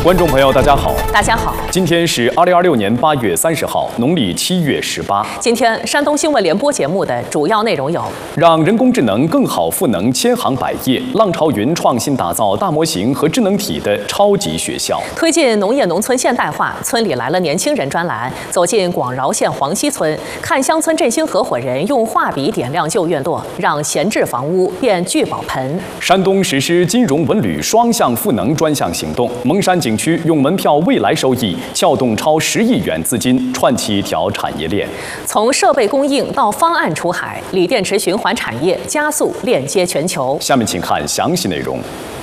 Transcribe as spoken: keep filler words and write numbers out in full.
观众朋友，大家好， 大家好， 今天是二零二六年八月三十号，农历七月十八。 今天山东新闻联播节目的主要内容有： 让人工智能更好赋能千行百业，浪潮云创新打造大模型和智能体的超级学校； 推进农业农村现代化，村里来了年轻人专栏，走进广饶县黄溪村，看乡村振兴合伙人用画笔点亮旧院落，让闲置房屋变聚宝盆。 山东实施金融文旅双向赋能专项行动，蒙山景区用门票未来收益撬动超十亿元资金，串起一条产业链。 从设备供应到方案出海，锂电池循环产业加速链接全球。 下面请看详细内容。